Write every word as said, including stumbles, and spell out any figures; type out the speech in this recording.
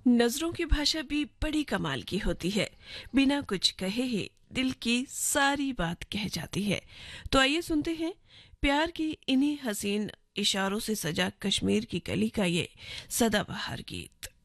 नजरों की भाषा भी बड़ी कमाल की होती है। बिना कुछ कहे ही दिल की सारी बात कह जाती है। तो आइए सुनते हैं प्यार की इन्हीं हसीन इशारों से सजा कश्मीर की कली का ये सदाबहार गीत।